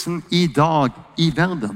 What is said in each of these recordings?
forfølgelsen i dag i verden,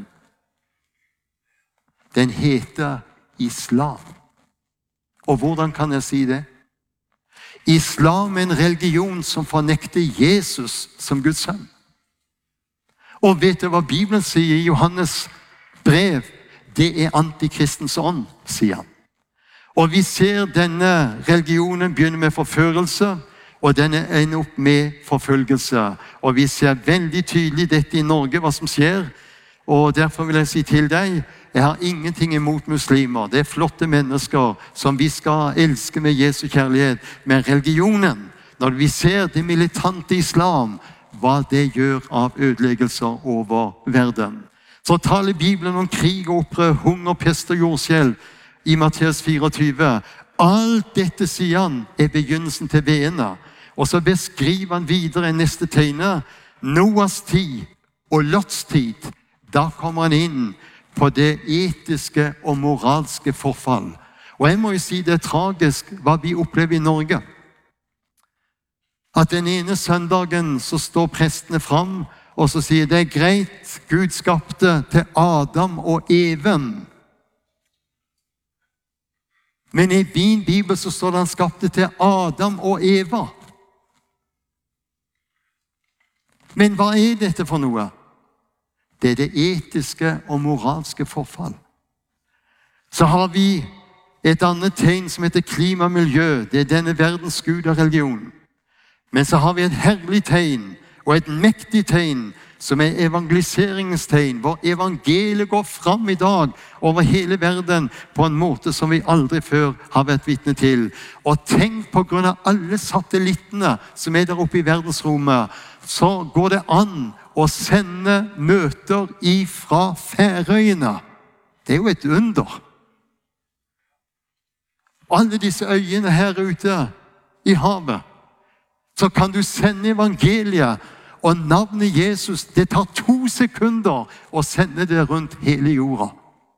den heter islam. Og hvordan kan jeg si det? Islam er en religion som fornekter Jesus som Guds sønn. Og vet du hva Bibelen sier i Johannes brev? Det er antikristens ånd, sier han. Og vi ser denne religionen begynne med forførelse, og denne ender opp med forfølgelse. Og vi ser veldig tydelig dette i Norge, hva som skjer. Og derfor vil jeg si til deg, jeg har ingenting imot muslimer. Det er flotte mennesker som vi skal elske med Jesu kjærlighet. Men religionen, når vi ser det militante islam, hva det gjør av ødeleggelser over verden. Så taler Bibelen om krig og opprør, hunger, pest og jordskjelv i Matteus 24. Alt dette, sier han, er begynnelsen til veene. Og så beskriver han videre i neste tegnet Noas tid og Lots tid. Da kommer han inn på det etiske og moralske forfall. Og jeg må jo si det er tragisk hva vi opplever i Norge. At den ene søndagen så står prestene fram og så sier det er greit, Gud skapte til Adam og Even. Men i min bibel så står det han skapte til Adam og Eva. Men hva er dette for noe? Det er det etiske og moralske forfall. Så har vi et annet tegn som heter klima og miljø. Det er denne verdens gud og religion. Men så har vi et herlig tegn og et mektig tegn som er evangeliseringens tegn, hvor evangeliet går fram i dag over hele verden på en måte som vi aldri før har vært vitne til. Og tenk på grunn av alle satellittene som er der oppe i verdensrommet, så går det an å sende møter ifra Færøyene. Det er jo et under. Alle disse øyene her ute i havet, så kan du sende evangeliet, og navnet Jesus, det tar 2 sekunder å sende det rundt hele jorda.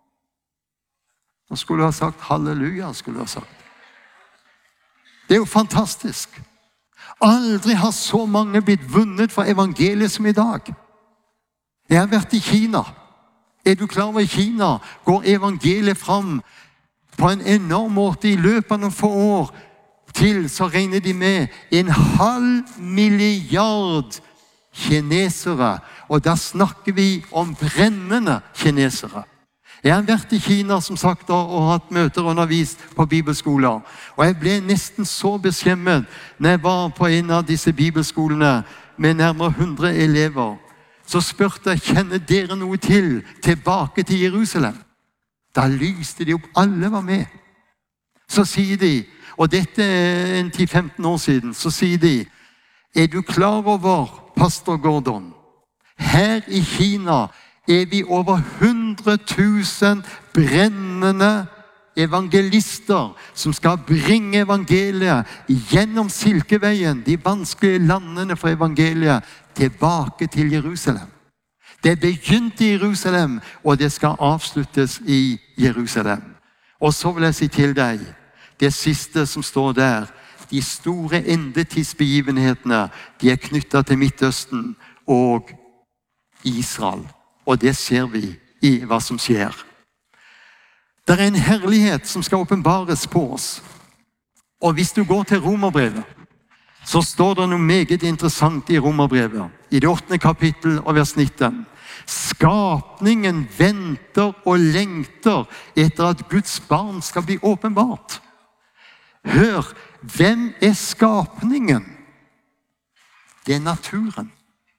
Nå skulle du ha sagt halleluja, skulle du ha sagt. Det er jo fantastisk. Aldri har så mange blitt vunnet for evangeliet som i dag. Jeg har vært i Kina. Er du klar over i Kina går evangeliet fram på en enorm måte i løpet av noen få år til, så regner de med 1,5 milliard kinesere, og da snakker vi om brennende kinesere. Jeg har vært i Kina, som sagt, og hatt møter og undervist på bibelskoler, og jeg ble nesten så beskjemmet når jeg var på en av disse bibelskolene med nærmere 100 elever. Så spurte jeg, kjenner dere noe til tilbake til Jerusalem? Da lyste de opp, alle var med. Så sier de, og dette er en 10-15 år siden, så sier de, er du klar over, pastor Gordon, her i Kina er vi over 100 000 brennende evangelister som skal bringe evangeliet gjennom Silkeveien, de vanskelige landene for evangeliet, tilbake til Jerusalem. Det begynte i Jerusalem, og det skal avsluttes i Jerusalem. Og så vil jeg si til deg, det siste som står der, de store endetidsbegivenhetene, de er knyttet til Midtøsten og Israel. Og det ser vi i hva som skjer. Det er en herlighet som skal åpenbares på oss. Og hvis du går til Romerbrevet, så står det noe meget interessant i Romerbrevet, i det 8. kapittel og vers 19. Skapningen venter og lengter etter at Guds barn skal bli åpenbart. Hør, hvem er skapningen? Det er naturen.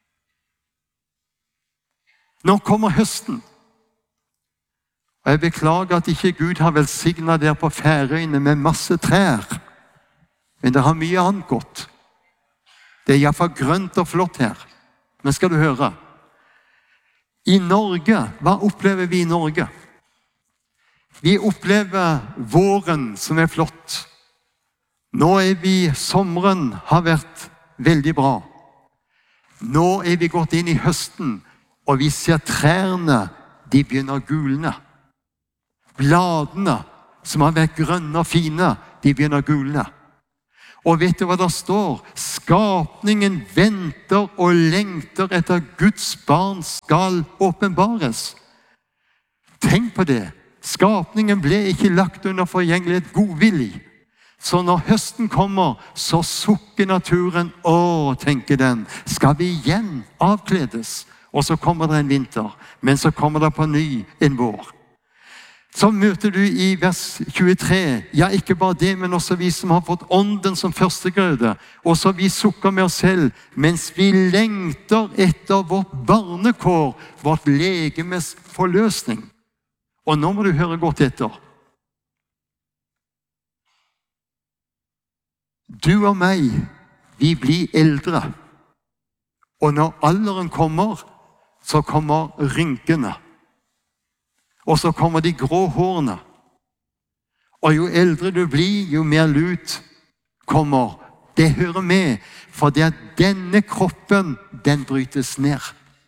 Nå kommer høsten. Og jeg beklager at ikke Gud har velsignet der på Færøyene med masse trær. Men det har mye annet godt. Det er i hvert fall grønt og flott her. Men skal du høre? I Norge, hva opplever vi i Norge? Vi opplever våren som er flott. Nå er vi, sommeren har vært veldig bra. Nå er vi gått inn i høsten, og vi ser trærne, de begynner å gulne. Bladene, som har vært grønne og fine, de begynner å gulne. Og vet du hva det står? Skapningen venter og lengter etter Guds barn skal åpenbares. Tenk på det. Skapningen ble ikke lagt under forgjengelighet godvillig. Så når høsten kommer, så sukker naturen. Tenker den, skal vi igjen avkledes? Og så kommer det en vinter, men så kommer det på ny en vår. Så møter du i vers 23, ja, ikke bare det, men også vi som har fått ånden som førstegrøde. Også vi sukker med oss selv, mens vi lengter etter vårt barnekår, vårt legemes forløsning. Og nå må du høre godt etter. Du og meg, vi blir eldre. Og når alderen kommer, så kommer rynkene. Og så kommer de grå hårene. Og jo eldre du blir, jo mer lut kommer. Det hører med, for det at denne kroppen, den brytes ned.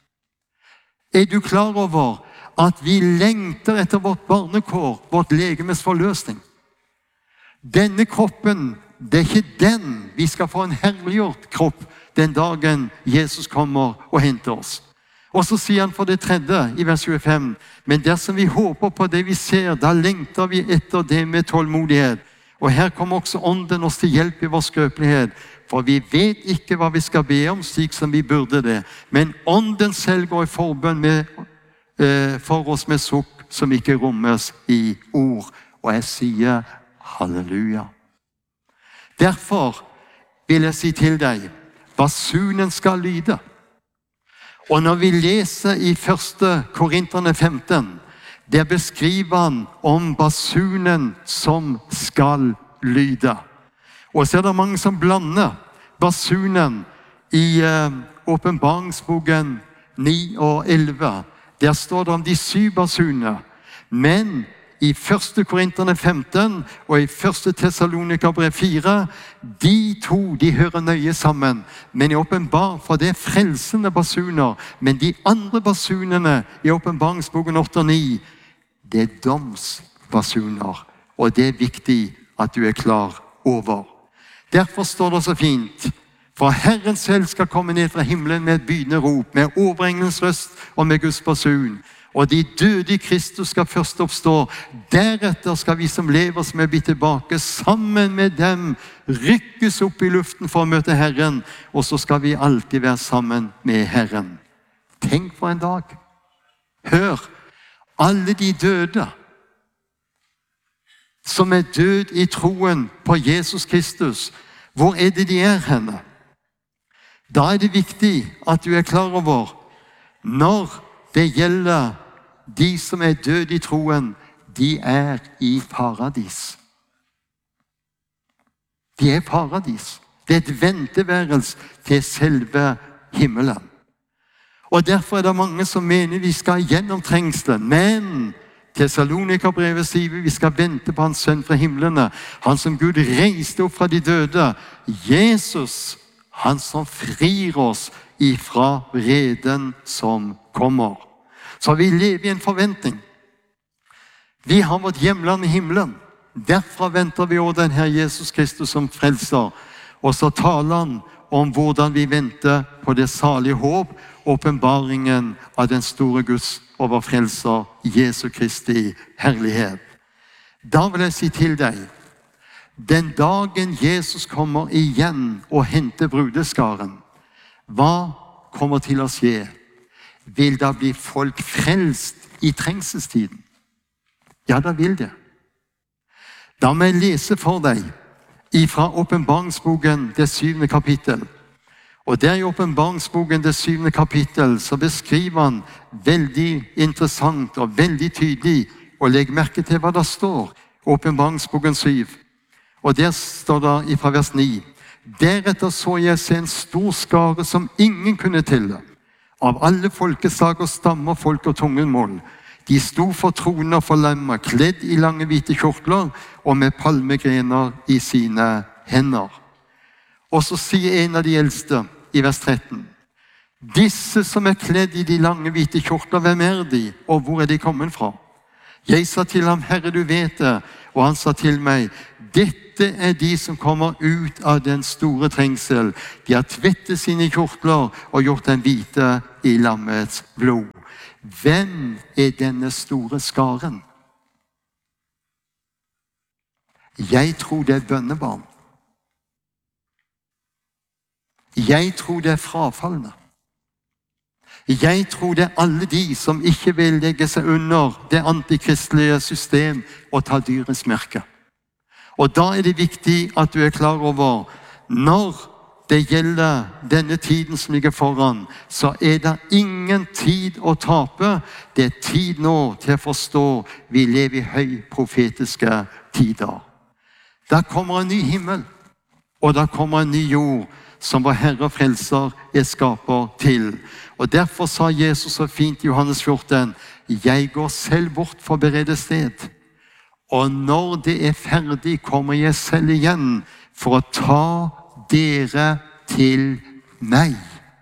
Er du klar over at vi lengter etter vårt barnekår, vårt legemes forløsning? Denne kroppen, det er ikke den. Vi skal få en herliggjort kropp den dagen Jesus kommer og henter oss. Og så sier han for det tredje i vers 25, men dersom vi håper på det vi ser, da lengter vi etter det med tålmodighet. Og her kommer også ånden oss til hjelp i vår skrøpelighet, for vi vet ikke hva vi skal be om slik som vi burde det. Men ånden selv går i forbønn for oss med sukk som ikke rommes i ord. Og jeg sier halleluja. Derfor vil jeg si til deg, basunen skal lyde. Og når vi leser i 1. Korinterne 15, der beskriver han om basunen som skal lyde. Og så er det mange som blander basunen i åpenbaringsboken 9 og 11. Der står det om de 7 basuner. Men i 1. Korinterne 15 og i 1. Tessalonikerbrev 4, de to, de hører nøye sammen. Men i åpenbar, for det er frelsende basuner. Men de andre basunene i åpenbaringsboken 8 og 9, det er domsbasuner. Og det er viktig at du er klar over. Derfor står det så fint, for Herren selv skal komme ned fra himmelen med et bydende rop, med overenglens røst og med Guds basun. Og de døde i Kristus skal først oppstå. Deretter skal vi som lever, som er blitt tilbake, sammen med dem rykkes opp i luften for å møte Herren. Og så skal vi alltid være sammen med Herren. Tenk for en dag. Hør, alle de døde som er død i troen på Jesus Kristus, hvor er det de er henne? Da er det viktig at du er klar over, når det gjelder de som er døde i troen, de er i paradis. De er i paradis. Det er et venteværelse til selve himmelen. Og derfor er det mange som mener vi skal gjennom trengselen. Men Tessalonikerbrevet sier vi skal vente på hans sønn fra himmelene. Han som Gud reiste opp fra de døde. Jesus, han som frir oss ifra vreden som kommer. Så vi lever i en forventning. Vi har vårt hjemland i himmelen. Derfra venter vi over den her Jesus Kristus som frelser. Og så taler han om hvordan vi venter på det salige håp, åpenbaringen av den store Guds og vår frelser, Jesu Kristi herlighet. Da vil jeg si til deg, den dagen Jesus kommer igjen og henter brudeskaren, hva kommer til å skje? Vil da bli folk frelst i trengselstiden? Ja, da vil det. Da må jeg lese for deg fra åpenbaringsboken, det 7. kapittel. Og der i åpenbaringsboken, det 7. kapittel, så beskriver han veldig interessant og veldig tydelig, og legg merke til hva det står, åpenbaringsboken 7. Og der står det fra vers 9, deretter så jeg se en stor skare som ingen kunne telle, av alle folkeslag og stammer, folk og tungemål. De sto for troner for lemmer, kledd i lange hvite kjortler og med palmegrener i sine hender. Og så sier en av de eldste i vers 13, disse som er kledd i de lange hvite kjortler, hvem er de, og hvor er de kommet fra? Jeg sa til ham, Herre, du vet det. Og han sa til meg, dette er de som kommer ut av den store trengsel. De har tvettet sine kjortler og gjort dem hvite i lammets blod. Hvem er denne store skaren? Jeg tror det er bønnebarn. Jeg tror det er frafallende. Jeg tror det er alle de som ikke vil legge seg under det antikristelige system og ta dyrets merke. Og da er det viktig at du er klar over, når det gjelder denne tiden som ligger foran, så er det ingen tid å tape. Det er tid nå til å forstå vi lever i høyprofetiske tider. Da kommer en ny himmel, og da kommer en ny jord, som vår Herre og Frelser er skaper til. Og derfor sa Jesus så fint i Johannes 14, jeg går selv bort for å berede sted. Og når det er ferdig, kommer jeg selv igjen for å ta dere til meg.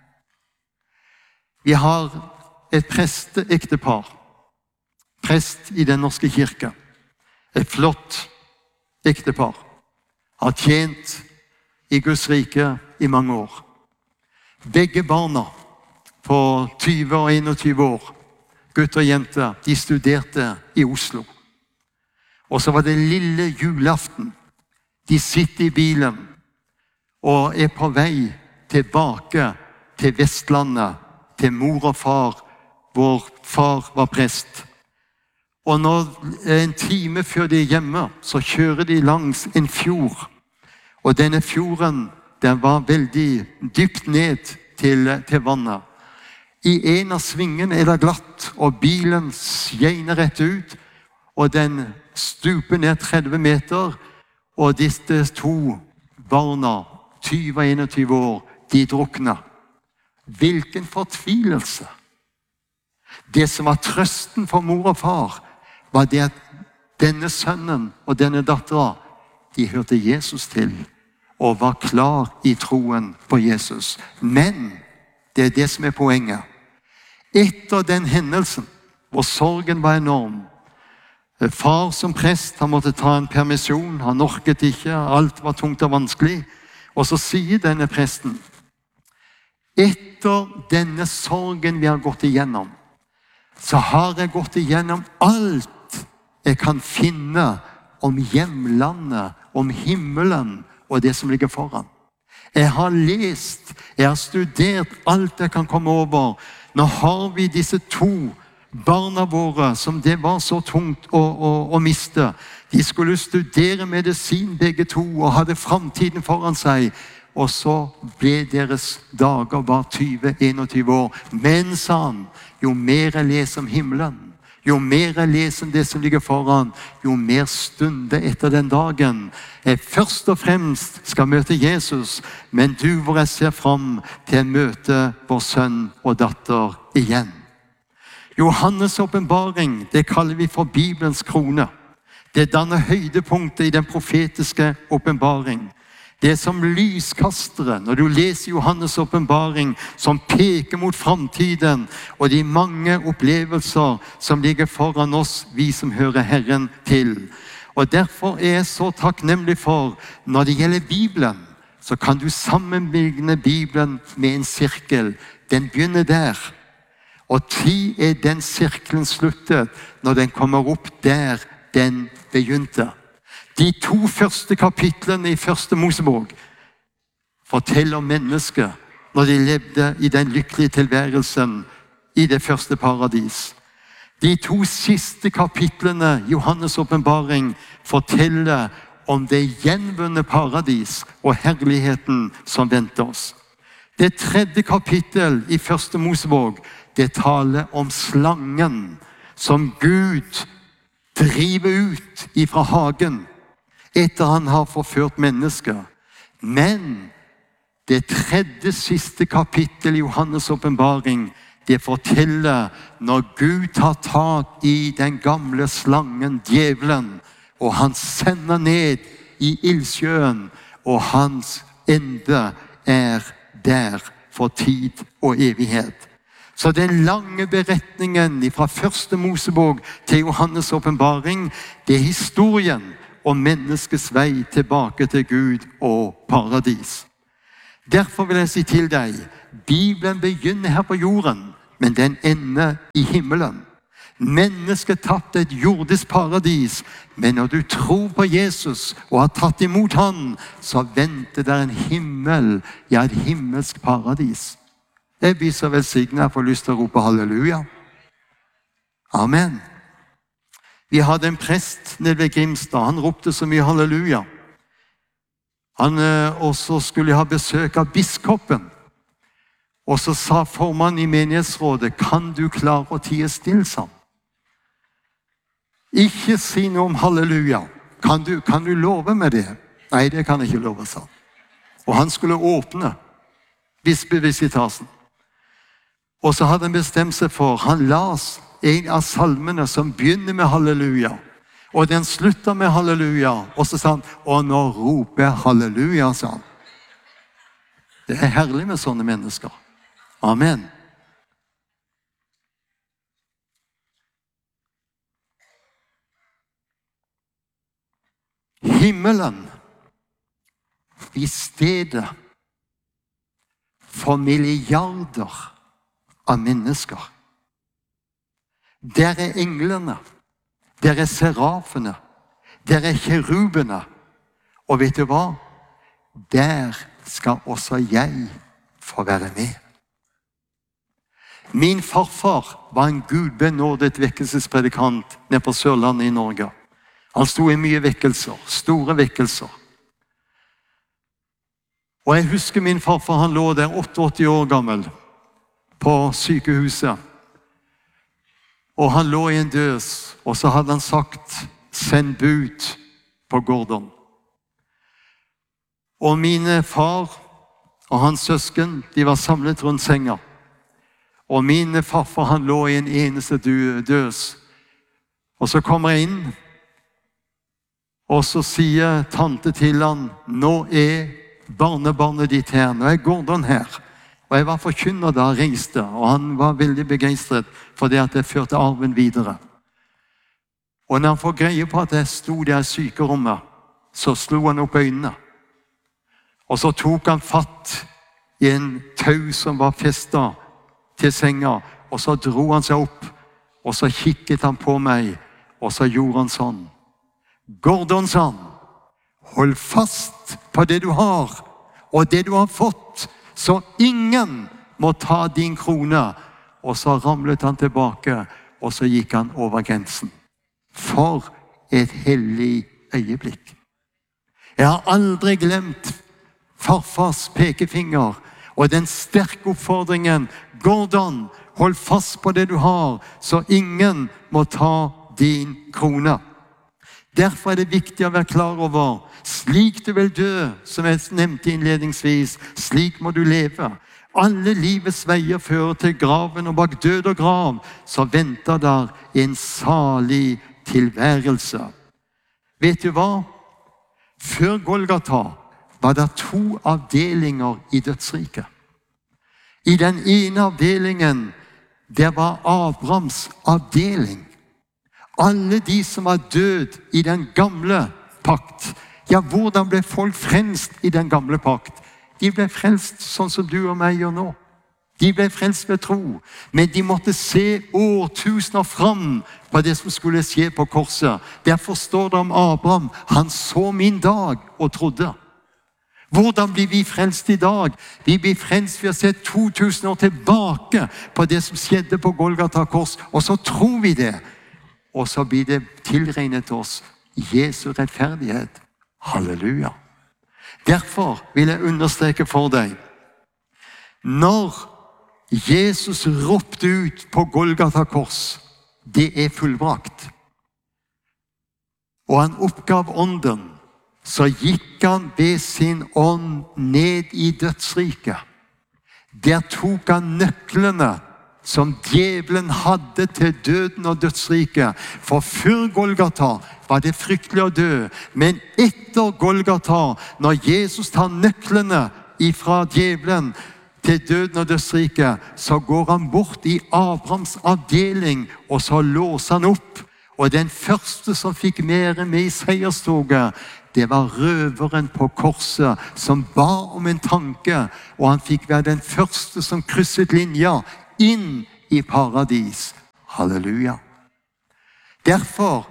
Vi har et presteektepar, prest i den norske kirke. Et flott ektepar. Har tjent i Guds rike i mange år. Begge barna på 20 og 21 år, gutt og jente, de studerte i Oslo. Og så var det lille julaften. De sitter i bilen og er på vei tilbake til Vestlandet, til mor og far, hvor far var prest. Og en time før de er hjemme, så kjører de langs en fjord. Og denne fjorden, den var veldig dypt ned til vannet. I en av svingene er det glatt, og bilen skjener rett ut, og den stuper ned 30 meter, og disse to barna, 20 og 21 år, de drukna. Hvilken fortvilelse! Det som var trøsten for mor og far, var det at denne sønnen og denne datteren, de hørte Jesus til, og var klar i troen på Jesus. Men, det er det som er poenget. Etter den hendelsen, hvor sorgen var enorm, far som prest, han måtte ta en permisjon, han orket ikke, alt var tungt og vanskelig. Og så sier denne presten, etter denne sorgen vi har gått igjennom, så har jeg gått igjennom alt jeg kan finne om hjemlandet, om himmelen og det som ligger foran. Jeg har lest, jeg har studert alt jeg kan komme over. Nå har vi disse to barna våre som det var så tungt å miste. De skulle studere medisin begge to og hadde fremtiden foran seg. Og så ble deres dager bare 20-21 år. Men, sa han, jo mer jeg leser om himmelen, jo mer jeg leser om det som ligger foran, jo mer stunder etter den dagen. Jeg først og fremst skal møte Jesus, men du hvor jeg ser frem til å møte vår sønn og datter igjen. Johannes' åpenbaring, det kaller vi for Bibelens krone. Det danner høydepunktet i den profetiske åpenbaring. Det er som lyskastere når du leser Johannes' åpenbaring, som peker mot fremtiden og de mange opplevelser som ligger foran oss, vi som hører Herren til. Og derfor er jeg så takknemlig for, når det gjelder Bibelen, så kan du sammenligne Bibelen med en sirkel. Den begynner der. Og tid er den sirkelen sluttet når den kommer opp der den begynte. De to første kapitlene i første Mosebok forteller om mennesket når de levde i den lykkelige tilværelsen i det første paradis. De to siste kapitlene i Johannes' åpenbaring forteller om det gjenvunne paradis og herligheten som venter oss. Det tredje kapittel i første Mosebok, det taler om slangen som Gud driver ut ifra hagen etter han har forført mennesker. Men det tredje siste kapittel i Johannes' åpenbaring, det forteller når Gud tar tak i den gamle slangen, djevelen, og han sender ned i ildsjøen, og hans ende er der for tid og evighet. Så den lange beretningen fra første Mosebok til Johannes åpenbaring, det er historien om menneskets vei tilbake til Gud og paradis. Derfor vil jeg si til deg, Bibelen begynner her på jorden, men den ender i himmelen. Mennesket tapte et jordisk paradis, men når du tror på Jesus og har tatt imot han, så venter der en himmel, ja, et himmelsk paradis. Jeg blir så velsignet, jeg får lyst til å rope halleluja. Amen. Vi hadde en prest nede ved Grimstad, han ropte så mye halleluja. Han også skulle ha besøk av biskopen. Og så sa formannen i menighetsrådet, kan du klare å tie stille sammen? Ikke si noe om halleluja. Kan du love med det? Nei, det kan jeg ikke love, sa han. Og han skulle åpne bispevisitasjen. Og så hadde han bestemt seg for, han las en av salmene som begynner med halleluja. Og den slutter med halleluja. Og så sa han, og nå roper jeg halleluja, sa han. Det er herlig med sånne mennesker. Amen. Himmelen i stedet for milliarder av mennesker. Der er englene, der er serafene, der er kjerubene. Og vet du hva? Der skal også jeg få være med. Min farfar var en gudbenådet vekkelsespredikant nede på Sørlandet i Norge. Han sto i mye vekkelser, store vekkelser. Og jeg husker min farfar, han lå der 88 år gammel på sykehuset. Og han lå i en døs, og så hadde han sagt, send bud på Gordon. Og mine far og hans søsken, de var samlet rundt senga. Og min farfar, han lå i en eneste døs. Og så kommer jeg inn, og så sier tante til han, nå er barnebarnet ditt her, nå er Gordon her. Og jeg var forkynner da, reiste, og han var veldig begeistret for det at jeg førte arven videre. Og når han får greie på at jeg sto der i sykerommet, så slo han opp øynene. Og så tok han fatt i en tau som var festet til senga, og så dro han seg opp, og så kikket han på meg, og så gjorde han sånn. Gordon, sa han, hold fast på det du har, og det du har fått, så ingen må ta din krone. Og så ramlet han tilbake, og så gikk han over grensen. For et hellig øyeblikk. Jeg har aldri glemt farfars pekefinger, og den sterke oppfordringen, Gordon, hold fast på det du har, så ingen må ta din krone. Derfor er det viktig å være klar over, slik du vil dø, som jeg nevnte innledningsvis, slik må du leve. Alle livets veier fører til graven, og bak død og grav, så venter der en salig tilværelse. Vet du hva? Før Golgata var det 2 avdelinger i dødsriket. I den ene avdelingen, der var Abrahams avdeling. Alle de som var død i den gamle pakt. Ja, hvordan ble folk frelst i den gamle pakt? De ble frelst sånn som du og meg gjør nå. De ble frelst ved tro. Men de måtte se årtusener fram på det som skulle skje på korset. Derfor står det om Abraham. Han så min dag og trodde. Hvordan blir vi frelst i dag? Vi blir frelst ved å se 2000 år tilbake på det som skjedde på Golgata kors. Og så tror vi det. Og så blir det tilregnet oss Jesu rettferdighet. Halleluja. Derfor vil jeg understreke for deg. Når Jesus ropte ut på Golgata kors, det er fullbrakt. Og han oppgav ånden, så gikk han ved sin ånd ned i dødsriket. Der tok han nøklene som djevelen hadde til døden og dødsriket. For før Golgata var det fryktelig å dø. Men etter Golgata, når Jesus tar nøklene ifra djevelen, til døden og dødsriket, så går han bort i Abrahams avdeling, og så låser han opp. Og den første som fikk mer med i seierstoget, det var røveren på korset som ba om en tanke, og han fikk være den første som krysset linja inn i paradis. Halleluja. Derfor,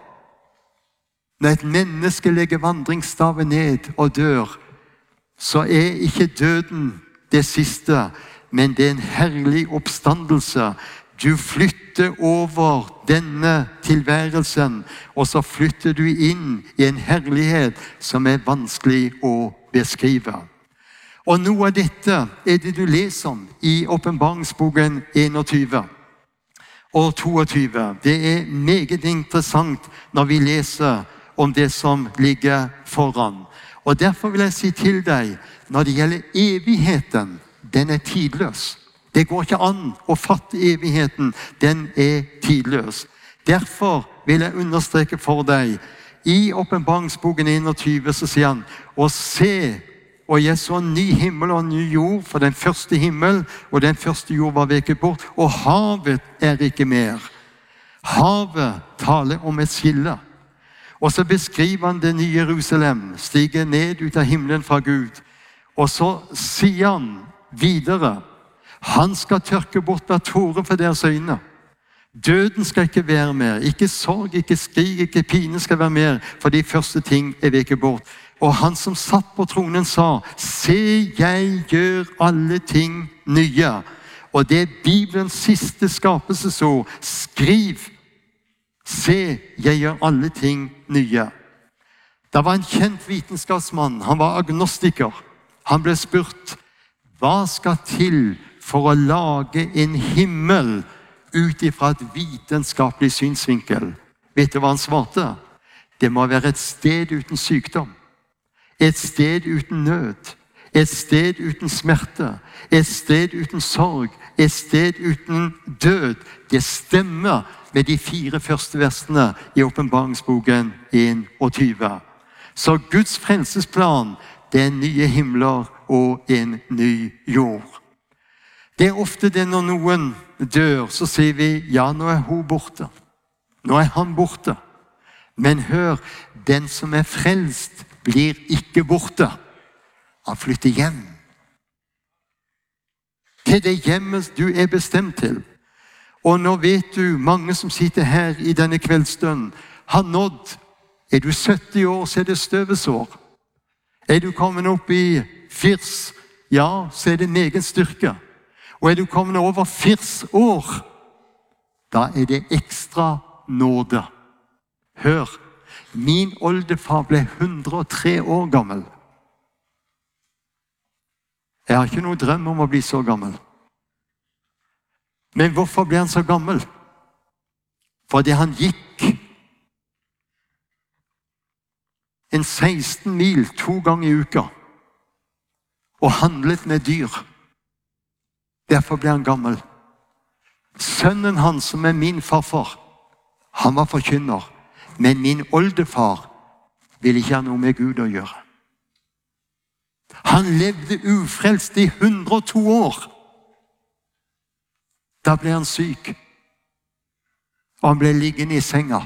når et menneske legger vandringsstaven ned og dør, så er ikke døden det siste, men det er en herlig oppstandelse. Du flytter over denne tilværelsen, og så flytter du inn i en herlighet som er vanskelig å beskrive. Og noe av dette er det du leser om i Åpenbaringsboken 21 og 22. Det er meget interessant når vi leser om det som ligger foran. Og derfor vil jeg si til deg, når det gjelder evigheten, den er tidløs. Det går ikke an å fatte evigheten, den er tidløs. Derfor vil jeg understreke for deg, i Åpenbaringsboken 21 så sier han, og se, og jeg så en ny himmel og en ny jord, for den første himmel og den første jord var veket bort, og havet er ikke mer. Havet taler om et skille. Og så beskriver han det nye Jerusalem, stiger ned ut av himmelen fra Gud. Og så sier han videre, han skal tørke bort hver tåre for deres øyne. Døden skal ikke være mer, ikke sorg, ikke skrik, ikke pine skal være mer, for de første ting er veket bort. Og han som satt på tronen sa, se, jeg gjør alle ting nye. Og det er Bibelens siste skapelsesord. Skriv, se, jeg gjør alle ting nye. Det var en kjent vitenskapsmann, han var agnostiker. Han ble spurt, hva skal til for å lage en himmel ut ifra et vitenskapelig synsvinkel? Vet du hva han svarte? Det må være et sted uten sykdom, et sted uten nød, et sted uten smerte, et sted uten sorg, et sted uten død. Det stemmer med de 4 første versene i Åpenbaringsboken 21. Så Guds frelsesplan, det er nye himler og en ny jord. Det er ofte det når noen dør, så sier vi, ja, nå er hun borte. Nå er han borte. Men hør, den som er frelst blir ikke borte. Han flytter hjem. Til det hjemmet du er bestemt til. Og nå vet du, mange som sitter her i denne kveldsstunden, har nådd. Er du 70 år, så er det støvets år. Er du kommet opp i 40, ja, så er det meget styrke. Og er du kommet over 40 år, da er det ekstra nåde. Hør, min oldefar ble 103 år gammel. Jeg har ikke noen drøm om å bli så gammel. Men hvorfor ble han så gammel? Fordi han gikk en 16 mil 2 ganger i uka og handlet med dyr. Derfor ble han gammel. Sønnen hans, som er min farfar, han var forkynner, men min oldefar ville ikke ha noe med Gud å gjøre. Han levde ufrelst i 102 år. Da ble han syk, og han ble liggende i senga.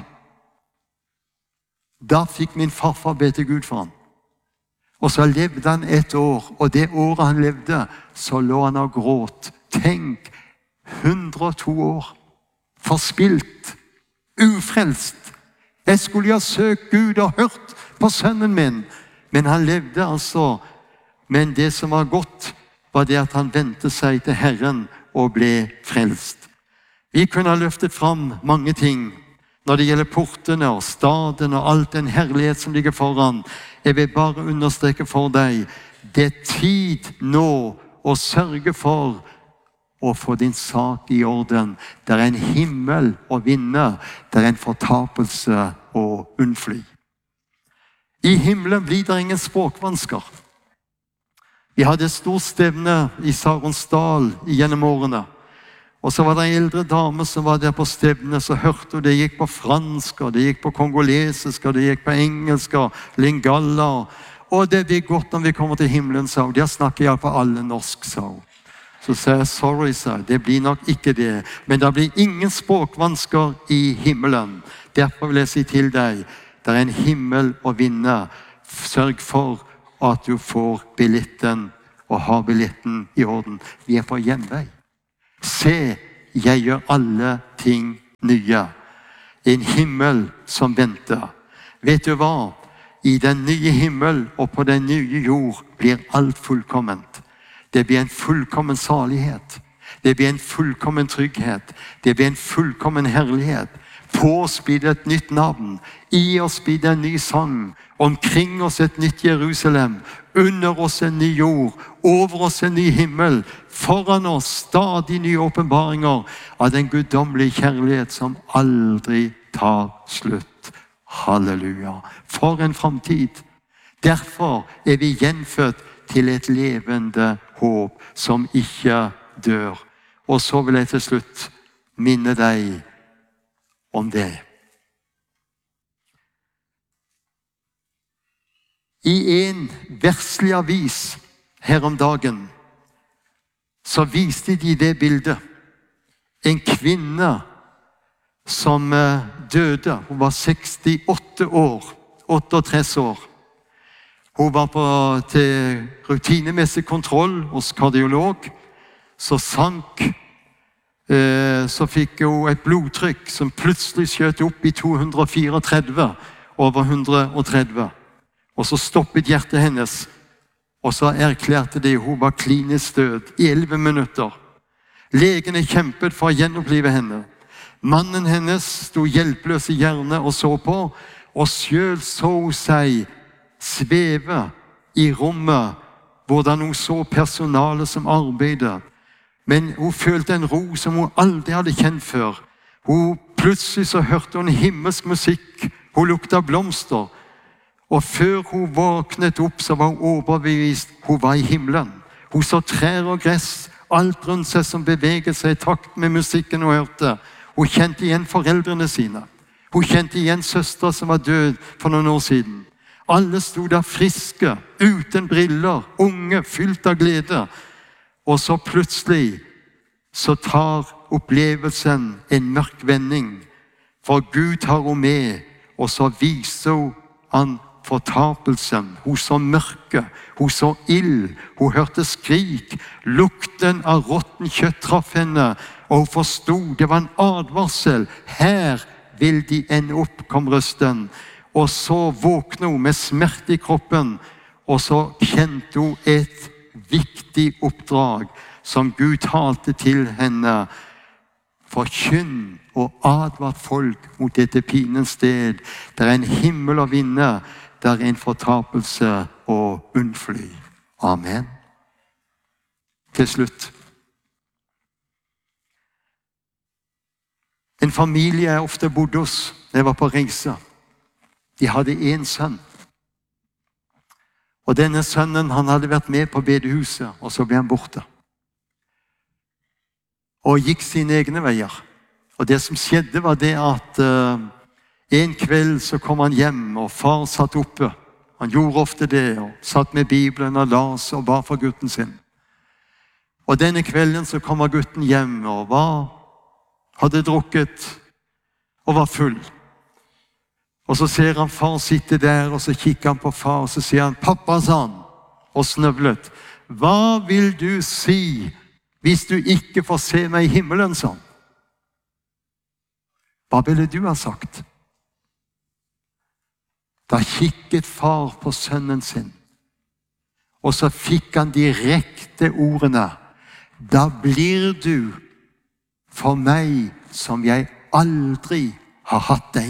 Da fikk min farfar be til Gud for han. Og så levde han 1 år, og det året han levde, så lå han og gråt. Tenk, 102 år, forspilt, ufrelst. Jeg skulle jo ha søkt Gud og hørt på sønnen min, men han levde altså. Men det som var godt, var det at han vendte seg til Herren og ble frelst. Vi kunne ha løftet fram mange ting når det gjelder portene og staden og alt den herlighet som ligger foran. Jeg vil bare understreke for deg, det er tid nå å sørge for å få din sak i orden. Det er en himmel å vinne, det er en fortapelse å unnfly. I himmelen blir det ingen språkvansker. Vi hadde et stort stevne i Saronsdal gjennom årene. Og så var det en eldre dame som var der på stevnet, så hørte hun det gikk på fransk, og det gikk på kongolesisk, og det gikk på engelsk, og lingala. Og det blir godt når vi kommer til himmelen, sa hun. Der snakker jeg på alle norsk, sa hun. Så sier jeg, sorry, sa jeg, det blir nok ikke det. Men det blir ingen språkvansker i himmelen. Derfor vil jeg si til deg, det er en himmel å vinne. Sørg for at du får billetten, og har billetten i orden. Vi er på hjemvei. Se, jeg gjør alle ting nye. En himmel som venter. Vet du hva? I den nye himmel og på den nye jord blir alt fullkomment. Det blir en fullkommen salighet. Det blir en fullkommen trygghet. Det blir en fullkommen herlighet. På oss blir det et nytt navn. I oss blir det en ny sang. Omkring oss et nytt Jerusalem. Under oss en ny jord. Over oss en ny himmel. Foran oss stadig nye åpenbaringer av den guddommelige kjærlighet som aldri tar slutt. Halleluja. For en framtid. Derfor er vi gjenfødt til et levende håp som ikke dør. Og så vil jeg til slutt minne deg om det. I en verslig avis her om dagen så viste de det bildet. En kvinne som døde. Hun var 68 år, 68 år. Hun var til rutinemessig kontroll hos kardiolog. Så fikk hun et blodtrykk som plutselig skjøt opp i 234 over 130. Og så stoppet hjertet hennes. Og så erklærte de hun var klinisk død i 11 minutter. Legene kjempet for å gjenopplive henne. Mannen hennes sto hjelpeløs i hjørnet og så på, og selv så hun seg sveve i rommet, hvordan hun så personalet som arbeidet. Men hun følte en ro som hun aldri hadde kjent før. Plutselig så hørte hun himmelsk musikk. Hun lukta blomster. Og før hun våknet opp, så var hun overbevist. Hun var i himmelen. Hun så trær og gress, alt rundt seg som beveget seg i takt med musikken hun hørte. Hun kjente igjen foreldrene sine. Hun kjente igjen søstre som var død for noen år siden. Alle sto der friske, uten briller, unge, fylt av glede. Og så plutselig så tar opplevelsen en mørk vending. For Gud tar hun med, og så viser han fortapelsen. Hun så mørke, hun så ild, hun hørte skrik. Lukten av råtten kjøtt traff henne, og hun forstod det var en advarsel. Her vil de ende opp, kom røsten. Og så våknet hun med smerte i kroppen, og så kjente hun et viktig oppdrag som Gud talte til henne. Forkynn og advart folk mot dette pinens sted. Det er en himmel å vinne, det er en fortapelse å unnfly. Amen. Til slutt. En familie jeg ofte bodde hos da jeg var på reise. De hadde en sønn. Og denne sønnen, han hadde vært med på bedehuset, og så ble han borte. Og gikk sine egne veier. Og det som skjedde var det at en kveld så kom han hjem, og far satt oppe. Han gjorde ofte det, og satt med Bibelen og las og ba for gutten sin. Og denne kvelden så kommer gutten hjem, og hadde drukket, og var full. Og så ser han far sitte der, og så kikker han på far, og så sier han, «Pappa», sa han, og snøvlet, «Hva vil du si hvis du ikke får se meg i himmelen», sa han. Hva ville du ha sagt? Da kikket far på sønnen sin, og så fikk han direkte ordene, «Da blir du for meg som jeg aldri har hatt deg».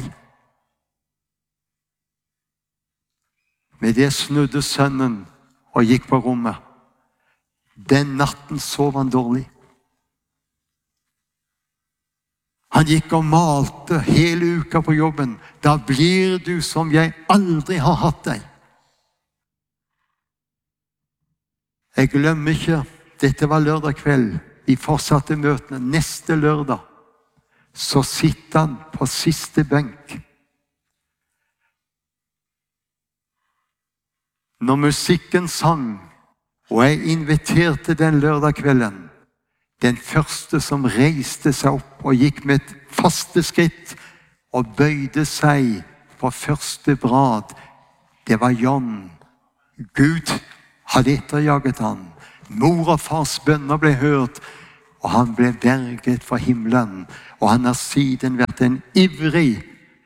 Med det snudde sønnen og gikk på rommet. Den natten sov han dårlig. Han gikk og malte hele uka på jobben. Da blir du som jeg aldri har hatt deg. Jeg glemmer ikke, dette var lørdag kveld. Vi fortsatte møtene. Neste lørdag så sitter han på siste benk. Når musikken sang, og jeg inviterte den lørdag kvelden, Den første som reiste seg opp og gikk med et faste skritt og bøyde seg på første brad, det var John. Gud hadde etterjaget han. Mor og fars bønner ble hørt, og han ble berget fra himmelen. Og han har siden vært en ivrig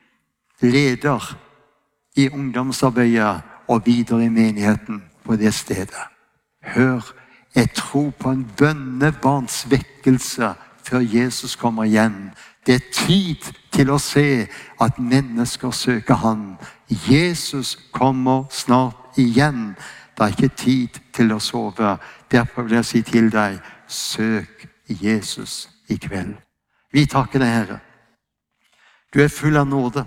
leder i ungdomsarbeidet og videre i menigheten på det stedet. Hør, jeg tror på en bønnebarns vekkelse før Jesus kommer igjen. Det er tid til å se at mennesker søker han. Jesus kommer snart igjen. Det er ikke tid til å sove. Derfor vil jeg si til deg, søk Jesus i kveld. Vi takker deg, Herre. Du er full av nåde.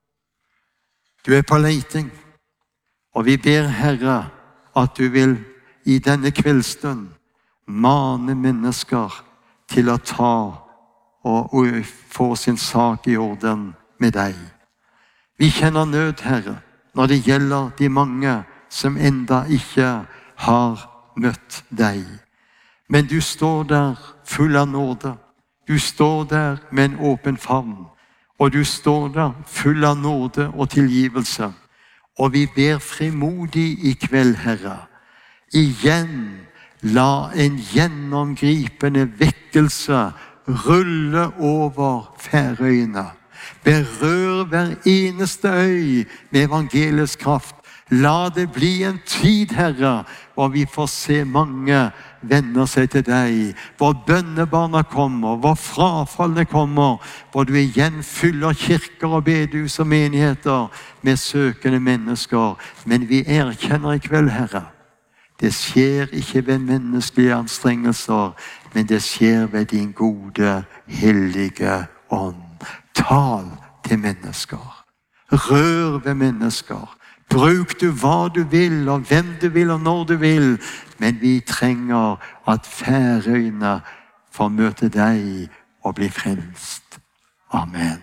Du er på leiting. Og vi ber, Herre, at du vil i denne kveldsstund mane mennesker til å ta og få sin sak i orden med deg. Vi kjenner nød, Herre, når det gjelder de mange som enda ikke har møtt deg. Men du står der full av nåde. Du står der med en åpen favn. Og du står der full av nåde og tilgivelse. Og vi ber frimodig i kveld, Herre. Igjen, la en gjennomgripende vekkelse rulle over Færøyene. Berør hver eneste øy med evangeliets kraft. La det bli en tid, Herre, hvor vi får se mange vender seg til deg, hvor bønnebarna kommer, hvor frafallene kommer, hvor du igjen fyller kirker og bedehus og menigheter med søkende mennesker. Men vi erkjenner i kveld, Herre, det skjer ikke ved menneskelige anstrengelser, men det skjer ved din gode, hellige ånd. Tal til mennesker. Rør ved mennesker. Bruk du hva du vil, og hvem du vil, og når du vil. Men vi trenger at Færøyene får møte deg og bli frelst. Amen.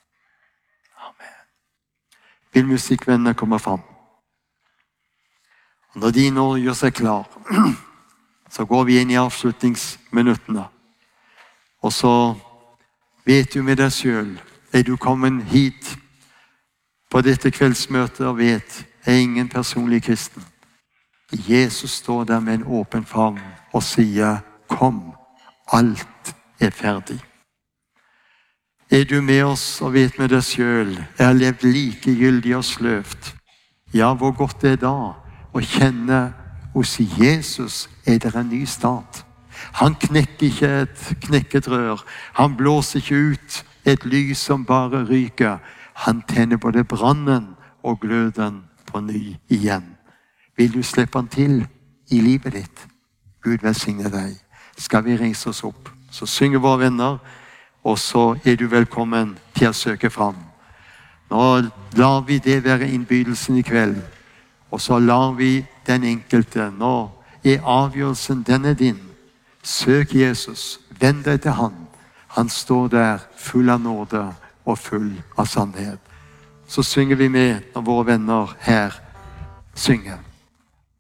Amen. Vil musikkvennene komme fram? Og når de nå gjør seg klar, så går vi inn i avslutningsminuttene. Og så vet du med deg selv, er du kommet hit på dette kveldsmøtet og vet, er ingen personlig kristen. Jesus står der med en åpen favn og sier, kom, alt er ferdig. Er du med oss og vet med deg selv, jeg har levd likegyldig og sløvt. Ja, hvor godt det er da å kjenne hos Jesus er det en ny start. Han knekker ikke et knekket rør. Han blåser ikke ut et lys som bare ryker. Han tenner både brannen og gløden på ny igjen. Vil du slippe han til i livet ditt? Gud velsigne deg. Skal vi reise oss opp, så synger våre venner, og så er du velkommen til å søke fram. Nå lar vi det være innbydelsen i kveld, og så lar vi den enkelte. Nå er avgjørelsen, den er din. Søk Jesus, vend deg til han. Han står der full av nåde og full av sannhet. Så synger vi med når våre venner her synger.